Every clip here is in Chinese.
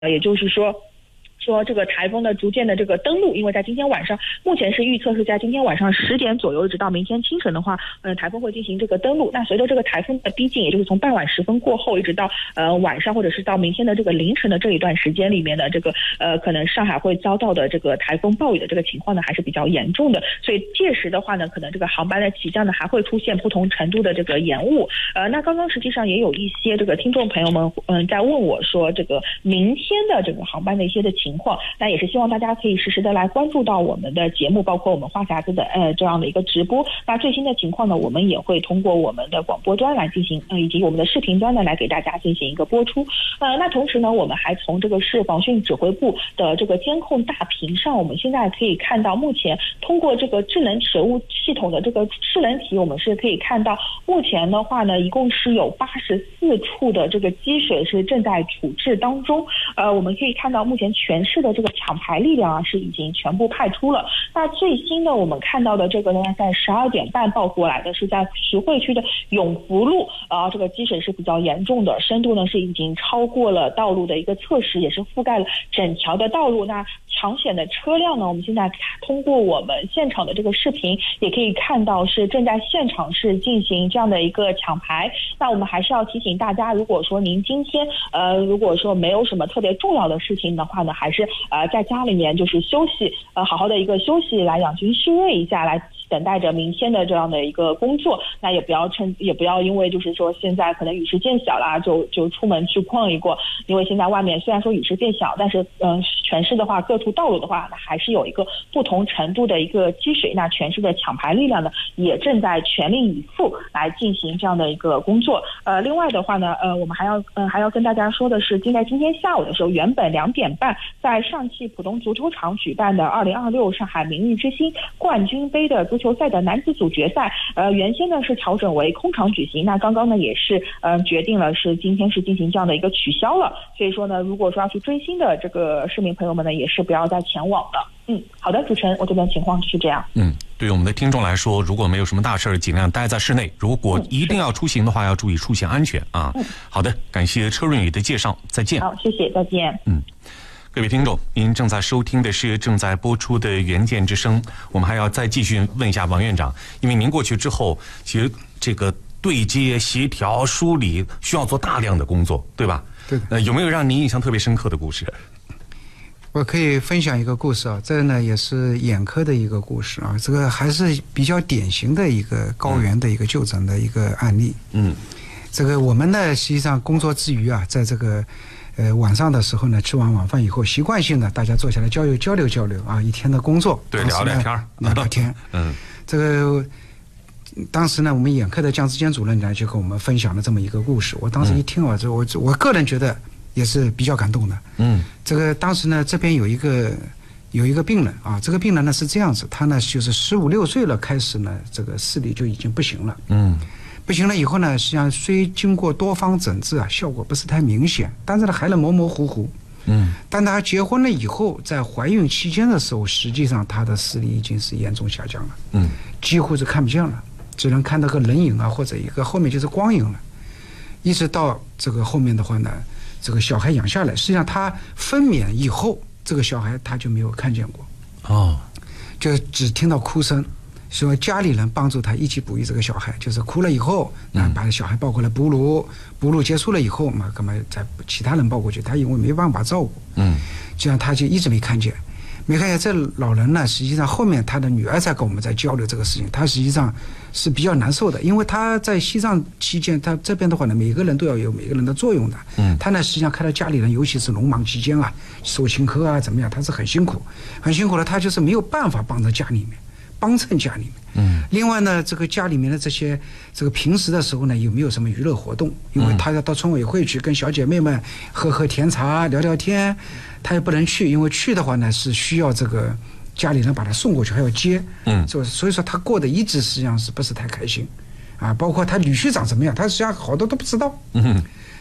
也就是说这个台风的逐渐的这个登陆，因为在今天晚上，目前是预测是在今天晚上10点左右，直到明天清晨的话，台风会进行这个登陆。那随着这个台风的逼近，也就是从傍晚时分过后，一直到晚上或者是到明天的这个凌晨的这一段时间里面的这个可能上海会遭到的这个台风暴雨的这个情况呢，还是比较严重的。所以届时的话呢，可能这个航班的起降呢，还会出现不同程度的这个延误。那刚刚实际上也有一些这个听众朋友们在问我说，这个明天的这个航班的一些的情况，那也是希望大家可以实时的来关注到我们的节目，包括我们话匣子的这样的一个直播。那最新的情况呢，我们也会通过我们的广播端来进行以及我们的视频端呢来给大家进行一个播出。那同时呢，我们还从这个市防汛指挥部的这个监控大屏上，我们现在可以看到，目前通过这个智能水务系统的这个智能体，我们是可以看到，目前的话呢，一共是有84处的这个积水是正在处置当中。我们可以看到，目前全市的这个抢排力量啊是已经全部派出了。那最新的我们看到的这个呢，在12点半报过来的是在徐汇区的永福路这个积水是比较严重的，深度呢是已经超过了道路的一个测试，也是覆盖了整条的道路。那抢险的车辆呢，我们现在通过我们现场的这个视频也可以看到是正在现场是进行这样的一个抢排。那我们还是要提醒大家，如果说您今天如果说没有什么特别重要的事情的话呢，还是在家里面就是休息，好好的一个休息，来养精蓄锐一下，来等待着明天的这样的一个工作。那也不要因为就是说现在可能雨势渐小啦，就出门去逛一逛。因为现在外面虽然说雨势变小，但是全市的话各处道路的话，那还是有一个不同程度的一个积水。那全市的抢排力量呢，也正在全力以赴来进行这样的一个工作。另外的话呢，我们还要跟大家说的是，在今天下午的时候，原本2点半在上汽浦东足球场举办的2026上海明日之星冠军杯的足球赛的男子组决赛，原先呢是调整为空场举行，那刚刚呢也是决定了是今天是进行这样的一个取消了。所以说呢，如果说要去追星的这个市民朋友们呢，也是不要再前往了。好的，主持人，我这边情况是这样。 对于我们的听众来说，如果没有什么大事，尽量待在室内。如果一定要出行的话，要注意出行安全啊。好的，感谢车润宇的介绍，再见。 好，谢谢，再见。 各位听众，您正在收听的是正在播出的《原件之声》。我们还要再继续问一下王院长，因为您过去之后，其实这个对接、协调、梳理需要做大量的工作，对吧？ 对的。 有没有让您印象特别深刻的故事？ 我可以分享一个故事啊，这呢也是眼科的一个故事啊，这个还是比较典型的一个高原的一个就诊的一个案例。这个我们呢实际上工作之余啊，在这个晚上的时候呢，吃完晚饭以后，习惯性的大家坐下来交流啊，一天的工作， 对，聊天。 这个当时呢，我们眼科的姜志坚主任呢就跟我们分享了这么一个故事。我当时一听啊，我个人觉得也是比较感动的。这个当时呢，这边有一个病人啊，这个病人呢是这样子，他呢就是15、16岁了，开始呢这个视力就已经不行了。不行了以后呢，实际上虽经过多方诊治啊，效果不是太明显，但是呢还能模模糊糊。但他结婚了以后，在怀孕期间的时候，实际上他的视力已经是严重下降了。几乎是看不见了，只能看到个人影啊，或者一个后面就是光影了。一直到这个后面的话呢，这个小孩养下来，实际上他分娩以后，这个小孩他就没有看见过。就只听到哭声。说家里人帮助他一起哺育这个小孩，就是哭了以后，把小孩抱过来哺乳结束了以后嘛，干嘛再其他人抱过去，他因为没办法照顾，这样他就一直没看见。这老人呢，实际上后面他的女儿才跟我们在交流这个事情，他实际上是比较难受的，因为他在西藏期间，他这边的话呢，每个人都要有每个人的作用的。他呢实际上看到家里人，尤其是农忙期间啊，受庆贺啊怎么样，他是很辛苦了，他就是没有办法帮衬家里面。另外呢，这个家里面的这个平时的时候呢，有没有什么娱乐活动？因为他要到村委会去跟小姐妹们喝甜茶、聊聊天，他也不能去，因为去的话呢是需要这个家里人把他送过去，还要接。所以说他过得一直实际上是不是太开心啊？包括他女婿长怎么样，他实际上好多都不知道。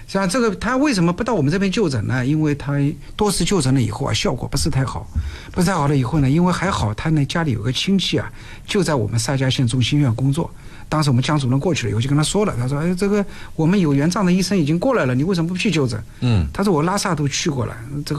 像这个他为什么不到我们这边就诊呢？因为他多次就诊了以后啊，效果不是太好，不是太好了以后呢，因为还好他呢家里有个亲戚啊，就在我们沙家县中心医院工作。当时我们江主任过去了以后就跟他说了，他说：“哎，这个我们有原账的医生已经过来了，你为什么不去就诊？”他说：“我拉萨都去过了，这个。”